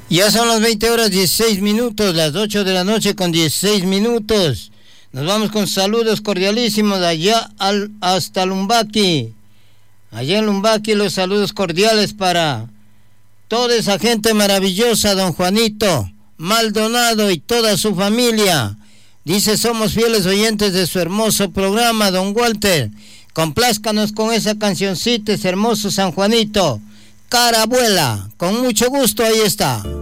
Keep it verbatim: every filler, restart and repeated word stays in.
Ya son las veinte horas dieciséis minutos, las ocho de la noche con dieciséis minutos. Nos vamos con saludos cordialísimos de allá al, hasta Lumbaki. Allá en Lumbaki los saludos cordiales para toda esa gente maravillosa, don Juanito Maldonado y toda su familia. Dice, somos fieles oyentes de su hermoso programa, don Walter. Complázcanos con esa cancioncita, ese hermoso San Juanito. Cara abuela, con mucho gusto, ahí está.